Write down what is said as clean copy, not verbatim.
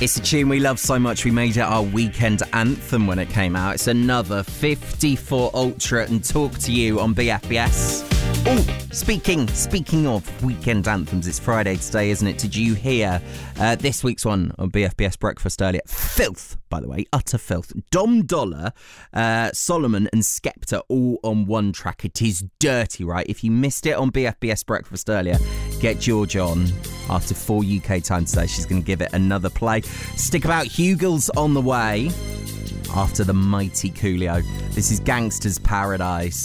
It's a tune we love so much we made it our weekend anthem when it came out. It's another 54 Ultra and Talk to You on BFBS. Oh, speaking of weekend anthems, it's Friday today, isn't it? Did you hear this week's one on BFBS Breakfast earlier? Filth, by the way, utter filth. Dom Dollar, Solomon and Skepta all on one track. It is dirty, right? If you missed it on BFBS Breakfast earlier, get George on. After 4 UK time today, she's going to give it another play. Stick about, Hugels on the way after the mighty Coolio. This is Gangster's Paradise.